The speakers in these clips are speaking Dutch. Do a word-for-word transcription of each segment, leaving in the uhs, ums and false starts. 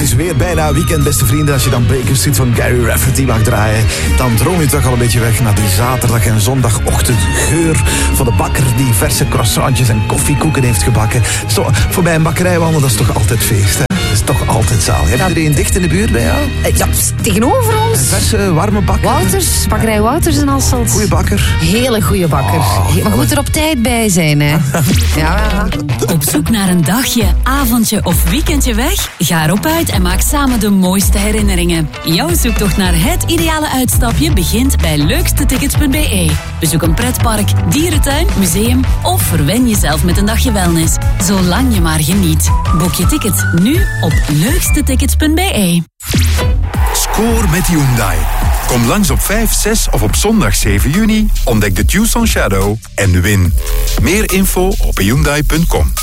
is weer bijna weekend, beste vrienden. Als je dan Baker Street van Gary Rafferty mag draaien, dan droom je toch al een beetje weg naar die zaterdag- en zondagochtendgeur van de bakker die verse croissantjes en koffiekoeken heeft gebakken. Zo, voorbij een bakkerij wandelen, dat is toch altijd feest, hè? Dat is toch altijd zalig. Heb je er een dicht in de buurt bij jou? Ja, tegenover ons. Een verse, warme bakker. Wouters, bakkerij Wouters en Hasselt. Goeie bakker. Hele goede bakker. Oh, maar moet er op tijd bij zijn, hè. Ja. Op zoek naar een dagje, avondje of weekendje weg? Ga erop uit en maak samen de mooiste herinneringen. Jouw zoektocht naar het ideale uitstapje begint bij leukstetickets punt b e. Bezoek een pretpark, dierentuin, museum of verwen jezelf met een dagje wellness. Zolang je maar geniet. Boek je ticket nu op leukstetickets punt b e. Score met Hyundai. Kom langs op vijf, zes of op zondag zeven juni. Ontdek de Tucson Shadow en win. Meer info op hyundai punt com.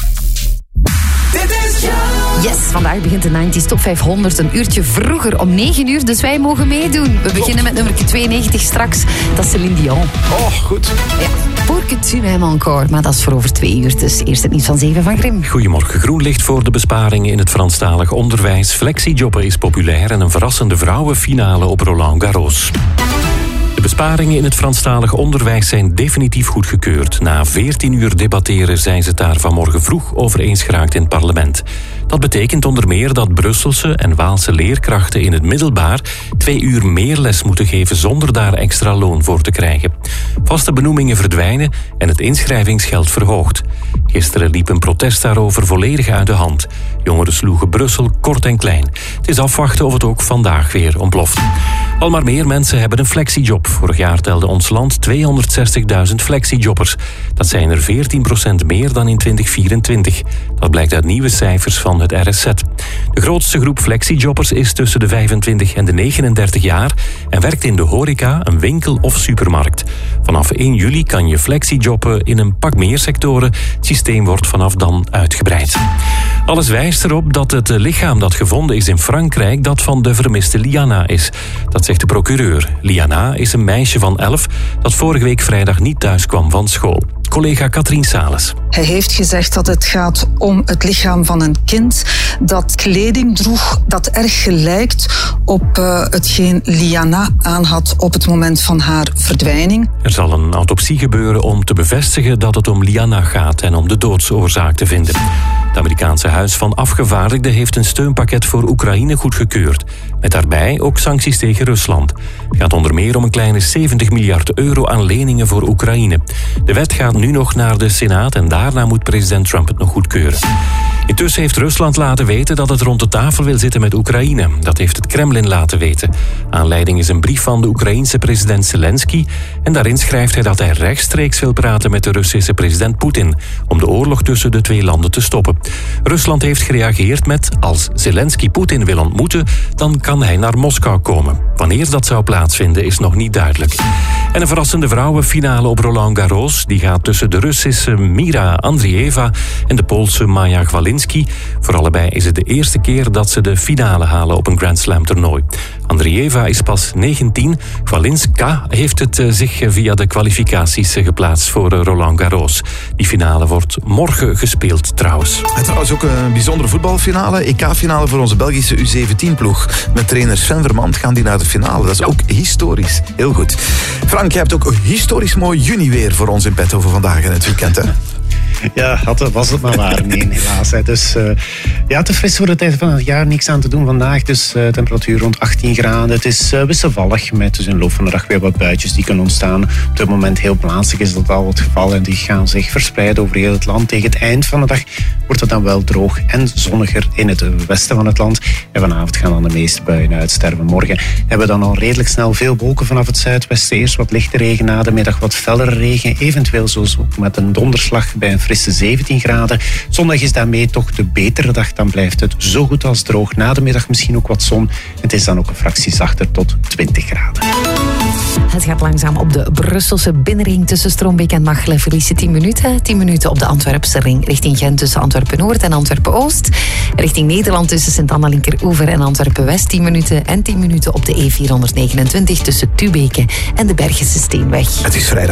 Yes, vandaag begint de negentig Top vijfhonderd een uurtje vroeger om negen uur, dus wij mogen meedoen. We beginnen met nummer tweeënnegentig straks, dat is Céline Dion. Oh, goed. Ja, Pour que tu m'aimes encore, maar dat is voor over twee uur, dus eerst het nieuws van zeven van Grim. Goedemorgen. Groen licht voor de besparingen in het Franstalig onderwijs. Flexijobben is populair en een verrassende vrouwenfinale op Roland Garros. De besparingen in het Franstalig onderwijs zijn definitief goedgekeurd. Na veertien uur debatteren zijn ze het daar vanmorgen vroeg over eens geraakt in het parlement. Dat betekent onder meer dat Brusselse en Waalse leerkrachten in het middelbaar twee uur meer les moeten geven zonder daar extra loon voor te krijgen. Vaste benoemingen verdwijnen en het inschrijvingsgeld verhoogt. Gisteren liep een protest daarover volledig uit de hand. Jongeren sloegen Brussel kort en klein. Het is afwachten of het ook vandaag weer ontploft. Al maar meer mensen hebben een flexijob. Vorig jaar telde ons land tweehonderdzestigduizend flexijobbers. Dat zijn er veertien procent meer dan in twintig vierentwintig. Dat blijkt uit nieuwe cijfers van het R S Z. De grootste groep flexijobbers is tussen de vijfentwintig en de negenendertig jaar en werkt in de horeca, een winkel of supermarkt. Vanaf één juli kan je flexijobben in een pak meer sectoren. Het systeem wordt vanaf dan uitgebreid. Alles wijst erop dat het lichaam dat gevonden is in Frankrijk dat van de vermiste Liana is. Dat zegt de procureur. Liana is een meisje van elf dat vorige week vrijdag niet thuis kwam van school. Collega Katrien Sales. Hij heeft gezegd dat het gaat om het lichaam van een kind dat kleding droeg dat erg gelijkt op uh, hetgeen Liana aanhad op het moment van haar verdwijning. Er zal een autopsie gebeuren om te bevestigen dat het om Liana gaat en om de doodsoorzaak te vinden. Het Amerikaanse Huis van Afgevaardigden heeft een steunpakket voor Oekraïne goedgekeurd. Met daarbij ook sancties tegen Rusland. Het gaat onder meer om een kleine zeventig miljard euro aan leningen voor Oekraïne. De wet gaat nu nog naar de Senaat en daarna moet president Trump het nog goedkeuren. Intussen heeft Rusland laten weten dat het rond de tafel wil zitten met Oekraïne. Dat heeft het Kremlin laten weten. Aanleiding is een brief van de Oekraïense president Zelensky. En daarin schrijft hij dat hij rechtstreeks wil praten met de Russische president Poetin om de oorlog tussen de twee landen te stoppen. Rusland heeft gereageerd met: als Zelensky Poetin wil ontmoeten, dan kan hij naar Moskou komen. Wanneer dat zou plaatsvinden is nog niet duidelijk. En een verrassende vrouwenfinale op Roland Garros. Die gaat tussen de Russische Mira Andrieva en de Poolse Maja Gwalinski. Voor allebei is het de eerste keer dat ze de finale halen op een Grand Slam toernooi. Andrieva is pas negentien. Gwalinska heeft het zich via de kwalificaties geplaatst voor Roland Garros. Die finale wordt morgen gespeeld trouwens. En trouwens ook een bijzondere voetbalfinale. E K-finale voor onze Belgische U zeventien ploeg. Met trainer Sven Vermand gaan die naar de finale. Dat is ook historisch. Heel goed. Frank, jij hebt ook een historisch mooi juni weer voor ons in petto voor vandaag en het weekend, hè? Ja, dat was het maar waar. Nee, helaas. Hè. Dus uh, ja, te fris voor de tijd van het jaar. Niks aan te doen vandaag. Dus uh, temperatuur rond achttien graden. Het is uh, wisselvallig met dus in de loop van de dag weer wat buitjes die kunnen ontstaan. Op dit moment heel plaatselijk is dat al het geval. En die gaan zich verspreiden over heel het land. Tegen het eind van de dag wordt het dan wel droog en zonniger in het westen van het land. En vanavond gaan dan de meeste buien uitsterven. Morgen hebben we dan al redelijk snel veel wolken vanaf het zuidwesten. Eerst wat lichte regen, na de middag wat fellere regen. Eventueel zoals met een donderslag bij een frisse zeventien graden. Zondag is daarmee toch de betere dag. Dan blijft het zo goed als droog. Na de middag misschien ook wat zon. Het is dan ook een fractie zachter tot twintig graden. Het gaat langzaam op de Brusselse binnenring tussen Stroombeek en Machelen. Verliezen tien minuten. tien minuten op de Antwerpse ring richting Gent tussen Antwerpen-Noord en Antwerpen-Oost. Richting Nederland tussen Sint-Anna-Linkeroever en Antwerpen-West tien minuten. En tien minuten op de E vierhonderdnegenentwintig tussen Tubeke en de Bergense Steenweg. Het is vrijdag.